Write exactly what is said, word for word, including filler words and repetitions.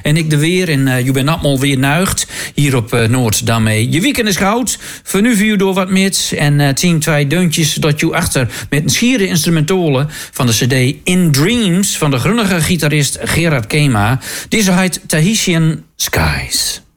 En ik de weer. En uh, je bent allemaal weer nuigt. Hier op uh, Noord daarmee. Je weekend is goud. Voor nu vuur door wat met. En uh, tien, twee deuntjes dat je achter met een schiere instrumentalen van de cd In Dreams van de grunnige gitarist Gerard Kema. Deze heet Tahitian Skies.